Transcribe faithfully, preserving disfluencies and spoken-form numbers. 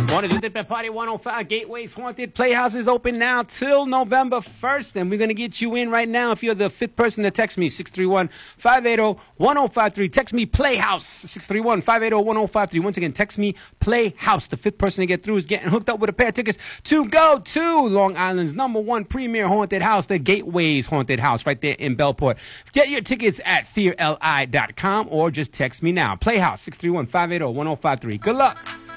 Mornings with Dip at Party one oh five. Gateways Haunted Playhouse is open now till November first, and we're going to get you in right now if you're the fifth person to text me, six three one, five eight zero, one zero five three. Text me Playhouse, six three one, five eight zero, one zero five three. Once again, text me Playhouse. The fifth person to get through is getting hooked up with a pair of tickets to go to Long Island's number one premier haunted house, the Gateways Haunted House, right there in Bellport. Get your tickets at fear li dot com or just text me now. Playhouse, six three one, five eight zero, one zero five three. Good luck.